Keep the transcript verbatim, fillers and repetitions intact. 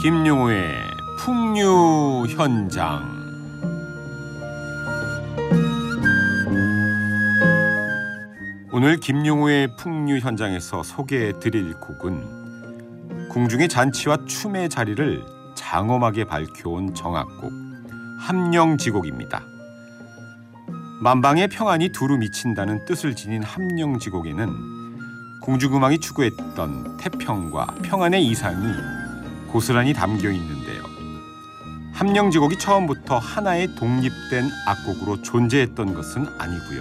김용호의 풍류 현장. 오늘 김용호의 풍류 현장에서 소개해드릴 곡은 궁중의 잔치와 춤의 자리를 장엄하게 밝혀온 정악곡 함령지곡입니다. 만방의 평안이 두루 미친다는 뜻을 지닌 함령지곡에는 궁중음악이 추구했던 태평과 평안의 이상이 고스란히 담겨 있는데요. 함령지곡이 처음부터 하나의 독립된 악곡으로 존재했던 것은 아니고요.